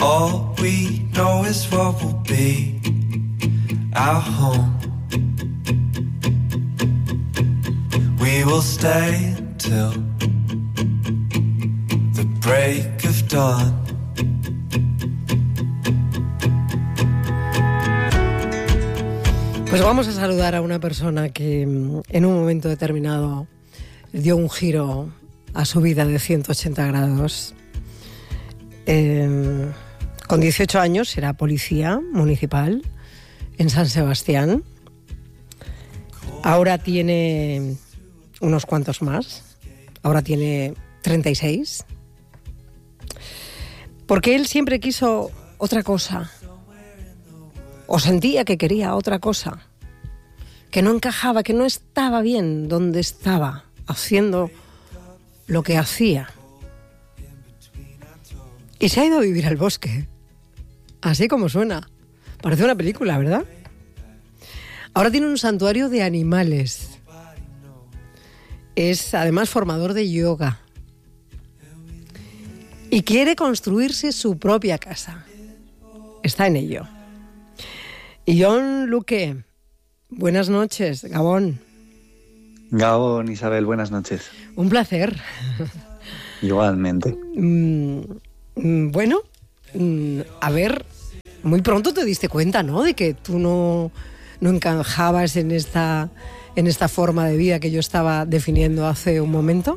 All we know is what will be our home. We will stay till the break of dawn. Pues vamos a saludar a una persona que en un momento determinado dio un giro a su vida de 180 grados. Con 18 años era policía municipal en San Sebastián. Ahora tiene unos cuantos más. Ahora tiene 36. Porque él siempre quiso otra cosa. O sentía que quería otra cosa. Que no encajaba, que no estaba bien donde estaba, haciendo lo que hacía. Y se ha ido a vivir al bosque. Así como suena. Parece una película, ¿verdad? Ahora tiene un santuario de animales. Es además formador de yoga. Y quiere construirse su propia casa. Está en ello. Y Jon Luque, buenas noches, Gabón. Gabón, Isabel, buenas noches. Un placer. Igualmente. Bueno, a ver, muy pronto te diste cuenta, ¿no?, de que tú no encajabas en esta forma de vida que yo estaba definiendo hace un momento.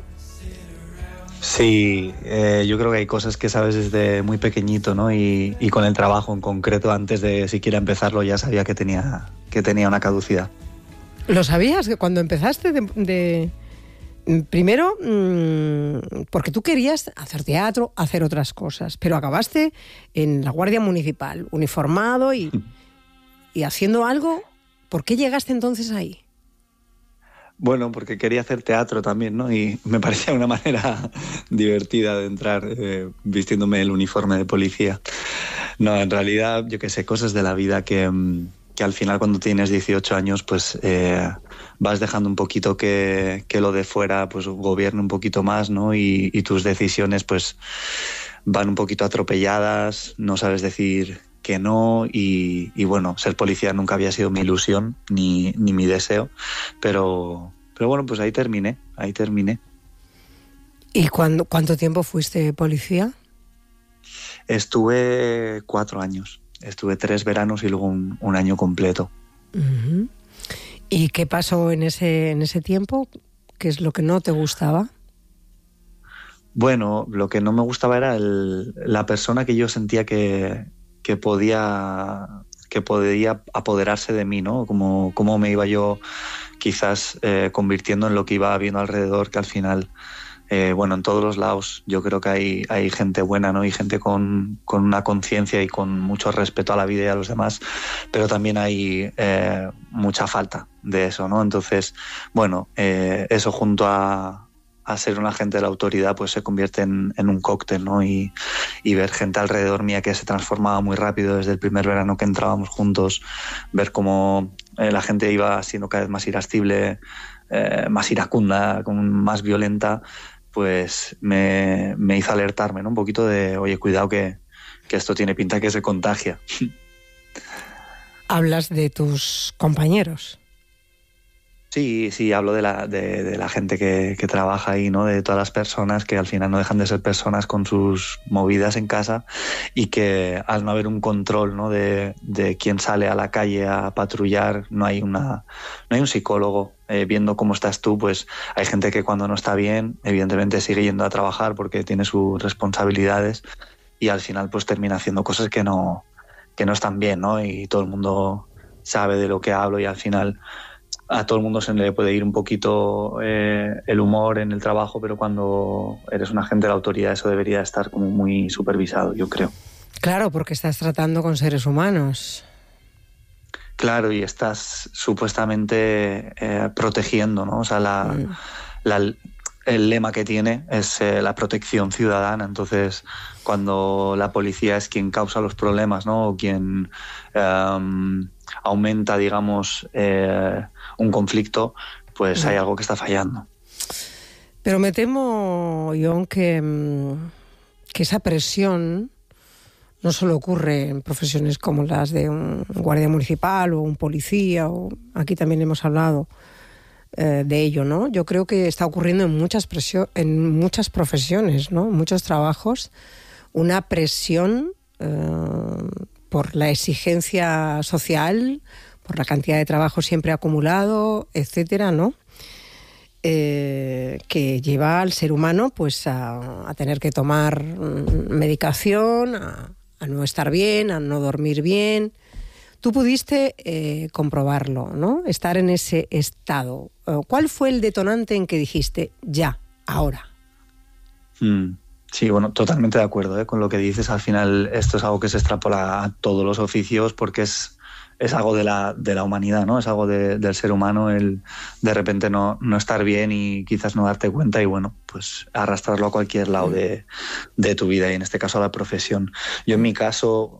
Sí, yo creo que hay cosas que sabes desde muy pequeñito, ¿no? Y con el trabajo en concreto, antes de siquiera empezarlo, ya sabía que tenía una caducidad. ¿Lo sabías que cuando empezaste primero, porque tú querías hacer teatro, hacer otras cosas, pero acabaste en la Guardia Municipal, uniformado y haciendo algo? ¿Por qué llegaste entonces ahí? Bueno, porque quería hacer teatro también, ¿no? Y me parecía una manera divertida de entrar vistiéndome el uniforme de policía. No, en realidad, yo qué sé, cosas de la vida que al final cuando tienes 18 años, pues vas dejando un poquito que lo de fuera pues gobierne un poquito más, ¿no? Y tus decisiones pues van un poquito atropelladas, no sabes decir que no, y bueno, ser policía nunca había sido mi ilusión ni mi deseo, pero bueno, pues ahí terminé. ¿Y cuánto tiempo fuiste policía? Estuve 4 años, estuve 3 veranos y luego un año completo. Uh-huh. ¿Y qué pasó en ese tiempo? ¿Qué es lo que no te gustaba? Bueno, lo que no me gustaba era la persona que yo sentía que podía apoderarse de mí, ¿no? Cómo me iba yo quizás convirtiendo en lo que iba viendo alrededor, que al final, bueno, en todos los lados yo creo que hay gente buena, ¿no? Y gente con una conciencia y con mucho respeto a la vida y a los demás, pero también hay mucha falta de eso, ¿no? Entonces, bueno, eso junto a ser un agente de la autoridad, pues se convierte en un cóctel, ¿no? Y ver gente alrededor mía que se transformaba muy rápido desde el primer verano que entrábamos juntos, ver cómo la gente iba siendo cada vez más irascible, más iracunda, más violenta, pues me hizo alertarme, ¿no? Un poquito de, oye, cuidado que esto tiene pinta que se contagia. ¿Hablas de tus compañeros? Sí, hablo de la gente que trabaja ahí, ¿no? De todas las personas que al final no dejan de ser personas con sus movidas en casa y que al no haber un control, ¿no? de quién sale a la calle a patrullar, no hay un psicólogo viendo cómo estás tú, pues hay gente que cuando no está bien, evidentemente sigue yendo a trabajar porque tiene sus responsabilidades y al final pues termina haciendo cosas que no están bien, ¿no? Y todo el mundo sabe de lo que hablo y al final a todo el mundo se le puede ir un poquito el humor en el trabajo, pero cuando eres un agente de la autoridad eso debería estar como muy supervisado, yo creo. Claro, porque estás tratando con seres humanos. Claro, y estás supuestamente protegiendo, ¿no? O sea, el lema que tiene es la protección ciudadana. Entonces, cuando la policía es quien causa los problemas, ¿no? O quien aumenta, digamos, un conflicto, pues hay algo que está fallando. Pero me temo, Jon, que esa presión No solo ocurre en profesiones como las de un guardia municipal o un policía, o aquí también hemos hablado de ello, ¿no? Yo creo que está ocurriendo en muchas profesiones, ¿no? En muchos trabajos, una presión por la exigencia social, por la cantidad de trabajo siempre acumulado, etcétera, ¿no? Que lleva al ser humano pues a tener que tomar medicación, a no estar bien, a no dormir bien. Tú pudiste comprobarlo, ¿no? Estar en ese estado. ¿Cuál fue el detonante en que dijiste, ya, ahora? Sí, bueno, totalmente de acuerdo con lo que dices. Al final esto es algo que se extrapola a todos los oficios porque es algo de la humanidad, ¿no? Es algo del ser humano el de repente no estar bien y quizás no darte cuenta y bueno, pues arrastrarlo a cualquier lado de tu vida y en este caso a la profesión. Yo en mi caso,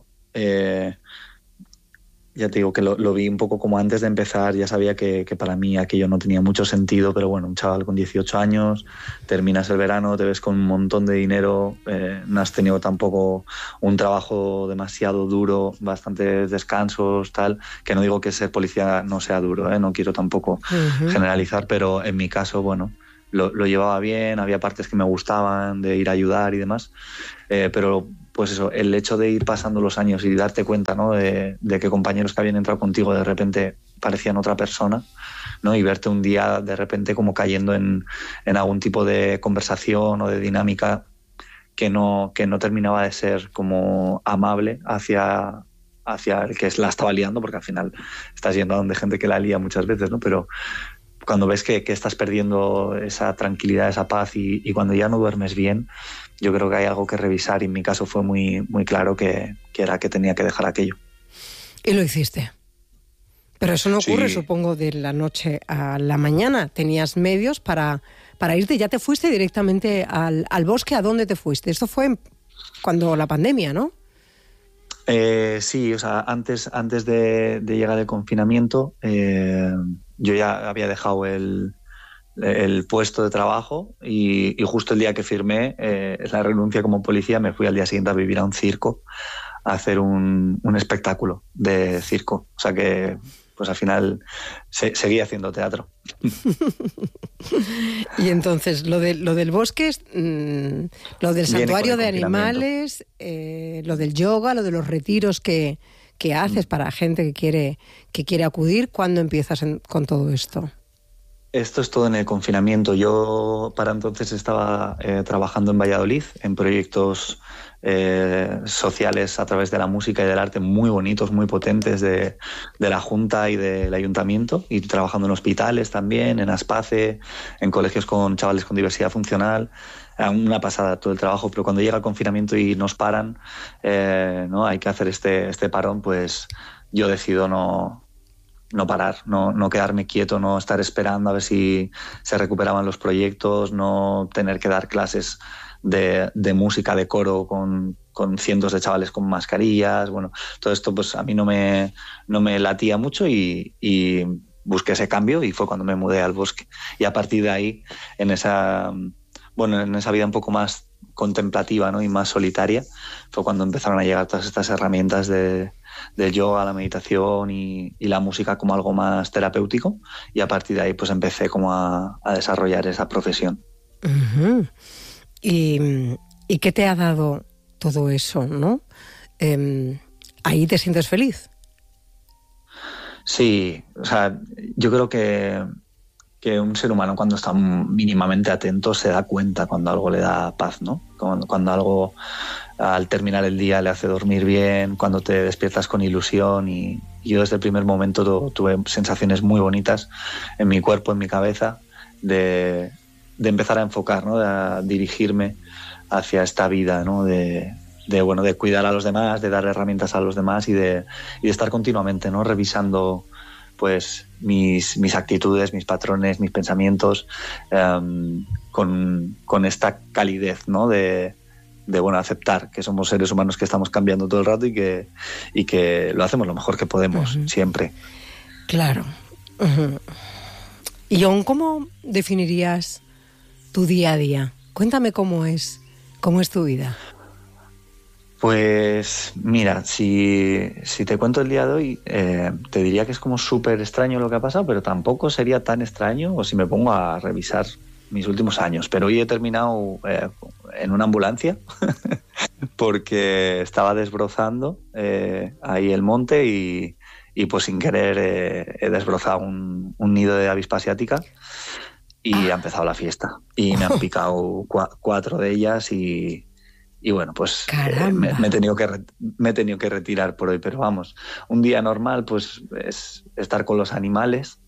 ya te digo que lo vi un poco como antes de empezar, ya sabía que para mí aquello no tenía mucho sentido, pero bueno, un chaval con 18 años, terminas el verano, te ves con un montón de dinero, no has tenido tampoco un trabajo demasiado duro, bastantes descansos, tal, que no digo que ser policía no sea duro, no quiero tampoco generalizar, pero en mi caso, bueno, lo llevaba bien, había partes que me gustaban de ir a ayudar y demás, pero pues eso, el hecho de ir pasando los años y darte cuenta, ¿no? de que compañeros que habían entrado contigo de repente parecían otra persona, ¿no? Y verte un día de repente como cayendo en algún tipo de conversación o de dinámica que no terminaba de ser como amable hacia el que la estaba liando, porque al final estás yendo a donde gente que la lía muchas veces, ¿no? Pero cuando ves que estás perdiendo esa tranquilidad, esa paz y cuando ya no duermes bien, yo creo que hay algo que revisar y en mi caso fue muy, muy claro que era que tenía que dejar aquello. Y lo hiciste. Pero eso no ocurre, sí. Supongo, de la noche a la mañana. Tenías medios para irte, ya te fuiste directamente al bosque. ¿A dónde te fuiste? Esto fue cuando la pandemia, ¿no? Sí, o sea, antes de llegar el confinamiento, yo ya había dejado el puesto de trabajo y justo el día que firmé la renuncia como policía me fui al día siguiente a vivir a un circo, a hacer un espectáculo de circo. O sea que pues al final seguí haciendo teatro. Y entonces lo del bosque, lo del santuario de animales, lo del yoga, lo de los retiros que haces para gente que quiere acudir, ¿cuándo empiezas con todo esto? Esto es todo en el confinamiento. Yo para entonces estaba trabajando en Valladolid en proyectos sociales a través de la música y del arte muy bonitos, muy potentes de la Junta y del Ayuntamiento, y trabajando en hospitales también, en Aspace, en colegios con chavales con diversidad funcional. Una pasada todo el trabajo, pero cuando llega el confinamiento y nos paran, ¿no? Hay que hacer este parón, pues yo decido no parar, no quedarme quieto, no estar esperando a ver si se recuperaban los proyectos, no tener que dar clases de música, de coro con cientos de chavales con mascarillas. Bueno, todo esto pues a mí no me latía mucho y busqué ese cambio y fue cuando me mudé al bosque. Y a partir de ahí, en esa vida un poco más contemplativa, ¿no? Y más solitaria, fue cuando empezaron a llegar todas estas herramientas del yoga, la meditación y la música como algo más terapéutico, y a partir de ahí pues empecé como a desarrollar esa profesión. Uh-huh. ¿Y qué te ha dado todo eso, no? ¿Ahí te sientes feliz? Sí, o sea, yo creo que un ser humano cuando está mínimamente atento se da cuenta cuando algo le da paz, ¿no? Cuando algo al terminar el día le hace dormir bien, cuando te despiertas con ilusión, y yo desde el primer momento tuve sensaciones muy bonitas en mi cuerpo, en mi cabeza, de empezar a enfocar, ¿no? A dirigirme hacia esta vida, ¿no? De cuidar a los demás, de dar herramientas a los demás y de estar continuamente, ¿no? Revisando pues mis actitudes, mis patrones, mis pensamientos, con esta calidez, ¿no? De aceptar que somos seres humanos que estamos cambiando todo el rato y que lo hacemos lo mejor que podemos, uh-huh. Siempre. Claro. Uh-huh. Y Jon, ¿cómo definirías tu día a día? Cuéntame cómo es tu vida. Pues mira, si te cuento el día de hoy, te diría que es como súper extraño lo que ha pasado, pero tampoco sería tan extraño o si me pongo a revisar mis últimos años. Pero hoy he terminado en una ambulancia porque estaba desbrozando ahí el monte y pues sin querer he desbrozado un nido de avispa asiática y ha empezado la fiesta. Y me han picado 4 de ellas y bueno, pues me he tenido que retirar por hoy, pero vamos, un día normal pues es estar con los animales,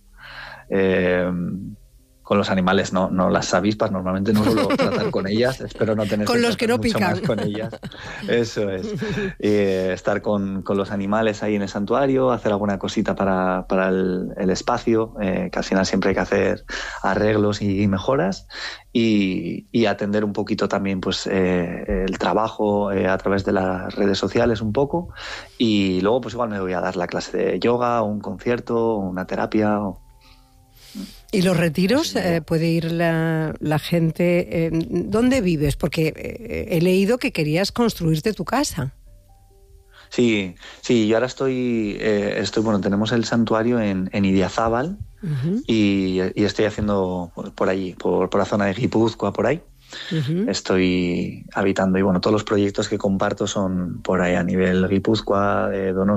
no las avispas, normalmente no suelo tratar con ellas, espero no tener con los que no mucho pican más con ellas, eso es, estar con los animales ahí en el santuario, hacer alguna cosita para el espacio, que al final siempre hay que hacer arreglos y mejoras, y atender un poquito también pues el trabajo a través de las redes sociales un poco, y luego pues igual me voy a dar la clase de yoga, o un concierto, o una terapia. ¿Y los retiros? ¿Puede ir la gente? ¿Dónde vives? Porque he leído que querías construirte tu casa. Sí, yo ahora estoy bueno, tenemos el santuario en Idiazábal, uh-huh. y estoy haciendo por allí, por la zona de Guipúzcoa, por ahí. Uh-huh. Estoy habitando y bueno, todos los proyectos que comparto son por ahí a nivel Guipúzcoa, Donostia.